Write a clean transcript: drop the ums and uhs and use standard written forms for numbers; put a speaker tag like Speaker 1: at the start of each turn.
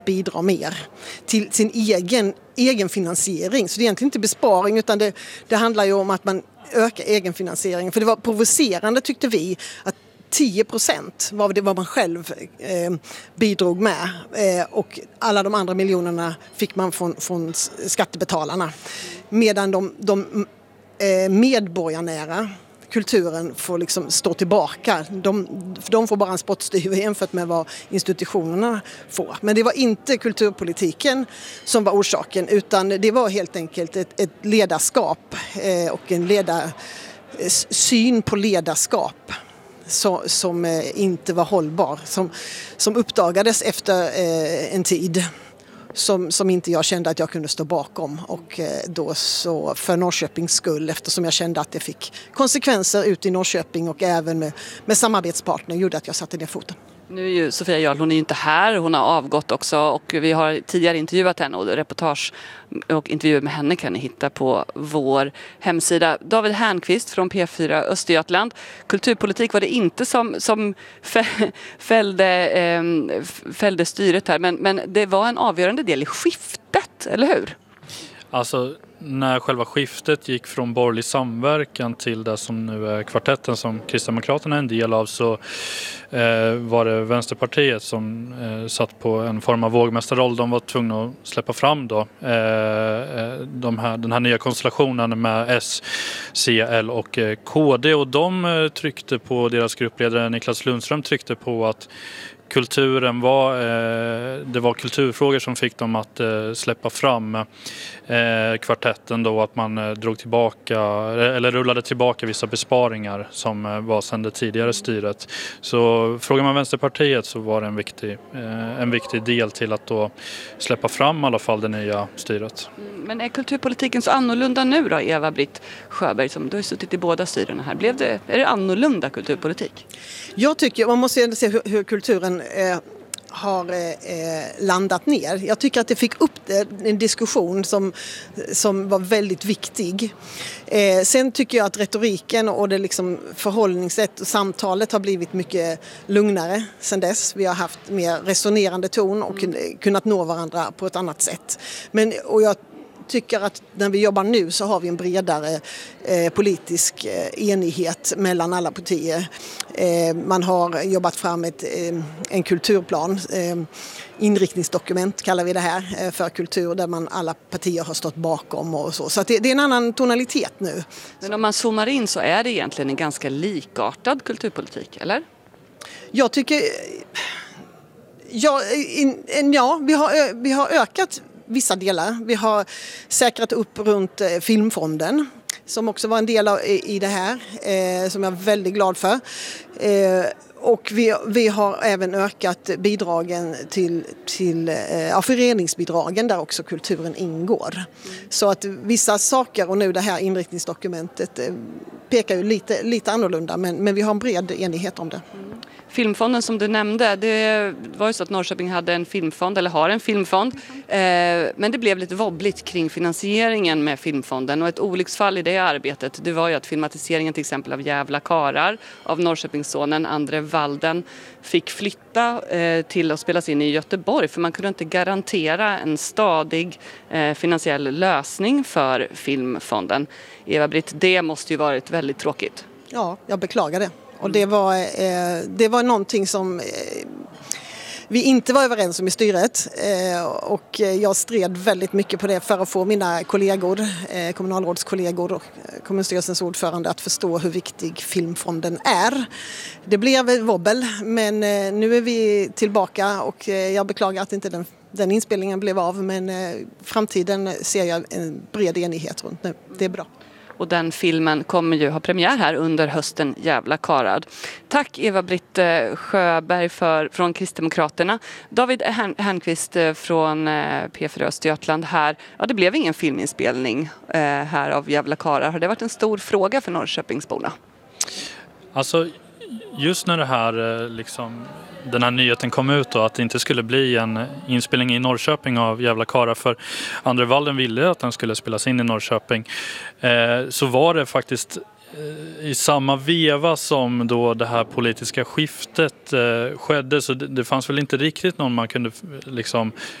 Speaker 1: bidra mer till sin egen finansiering. Så det är egentligen inte besparing, utan det handlar ju om att man ökar egenfinansieringen. För det var provocerande, tyckte vi, att 10% var det vad man själv bidrog med, och alla de andra miljonerna fick man från skattebetalarna. Medan de medborgarnära kulturen får liksom stå tillbaka. De får bara en spottstyver jämfört med vad institutionerna får. Men det var inte kulturpolitiken som var orsaken, utan det var helt enkelt ett ledarskap och en syn på ledarskap som inte var hållbar, som uppdagades efter en tid. Som inte jag kände att jag kunde stå bakom, och då så för Norrköpings skull, eftersom jag kände att det fick konsekvenser ut i Norrköping och även med samarbetspartner, gjorde att jag satte ner foten.
Speaker 2: Nu är ju Sofia Jarl, hon är ju inte här, hon har avgått också, och vi har tidigare intervjuat henne, och reportage och intervjuer med henne kan ni hitta på vår hemsida. David Hernqvist från P4 Östergötland. Kulturpolitik var det inte som fällde styret här, men det var en avgörande del i skiftet, eller hur?
Speaker 3: Alltså, när själva skiftet gick från borgerlig samverkan till det som nu är kvartetten som Kristdemokraterna är en del av, så var det Vänsterpartiet som satt på en form av vågmästarroll. De var tvungna att släppa fram då, den här nya konstellationen med S, C, L och KD, och de tryckte på, deras gruppledare Niklas Lundström tryckte på att det var kulturfrågor som fick dem att släppa fram kvartetten då, att man rullade tillbaka vissa besparingar som var sedan det tidigare styret. Så frågar man Vänsterpartiet så var det en viktig del till att då släppa fram i alla fall det nya styret.
Speaker 2: Men är kulturpolitiken så annorlunda nu då, Eva-Britt Sjöberg, som du har suttit i båda styrena här? Är det annorlunda kulturpolitik? Jag
Speaker 1: tycker man måste se hur kulturen har landat ner. Jag tycker att det fick upp en diskussion som var väldigt viktig. Sen tycker jag att retoriken och det liksom förhållningssätt och samtalet har blivit mycket lugnare sedan dess. Vi har haft mer resonerande ton och kunnat nå varandra på ett annat sätt. Och jag tycker att när vi jobbar nu så har vi en bredare politisk enighet mellan alla partier. Man har jobbat fram en kulturplan, inriktningsdokument kallar vi det här, för kultur, där alla partier har stått bakom och så. Så att det är en annan tonalitet nu.
Speaker 2: Men om man zoomar in så är det egentligen en ganska likartad kulturpolitik, eller?
Speaker 1: Jag tycker... vi har ökat vissa delar. Vi har säkrat upp runt filmfonden, som också var en del i det här, som jag är väldigt glad för. Och vi har även ökat bidragen till föreningsbidragen, där också kulturen ingår. Så att vissa saker, och nu det här inriktningsdokumentet, pekar ju lite annorlunda, men vi har en bred enighet om det.
Speaker 2: Filmfonden som du nämnde, det var ju så att Norrköping hade en filmfond, eller har en filmfond, men det blev lite wobbligt kring finansieringen med filmfonden, och ett olycksfall i det arbetet, det var ju att filmatiseringen till exempel av Jävla karar av Norrköpingssonen Andre Walden fick flytta till att spelas in i Göteborg, för man kunde inte garantera en stadig finansiell lösning för filmfonden. Eva-Britt, det måste ju varit väldigt tråkigt.
Speaker 1: Ja, jag beklagar det. Och det var någonting som vi inte var överens om i styret, och jag stred väldigt mycket på det för att få mina kollegor, kommunalrådskollegor och kommunstyrelsens ordförande att förstå hur viktig filmfonden är. Det blev wobbel, men nu är vi tillbaka, och jag beklagar att inte den inspelningen blev av, men framtiden ser jag en bred enighet runt nu. Det är bra.
Speaker 2: Och den filmen kommer ju ha premiär här under hösten, Jävla karad. Tack Eva-Britt Sjöberg från Kristdemokraterna. David Hernqvist från P4 Östergötland här. Ja, det blev ingen filminspelning här av Jävla karad. Har det varit en stor fråga för Norrköpingsborna?
Speaker 3: Alltså, just när det här den här nyheten kom ut då, att det inte skulle bli en inspelning i Norrköping av Jävla karlar, för Andre Walden ville att den skulle spelas in i Norrköping, så var det faktiskt i samma veva som då det här politiska skiftet skedde, så det fanns väl inte riktigt någon man kunde liksom